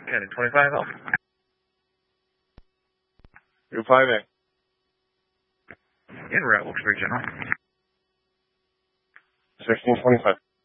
County 25 help. You're 5A. En route, Wilkesburg General. 1625.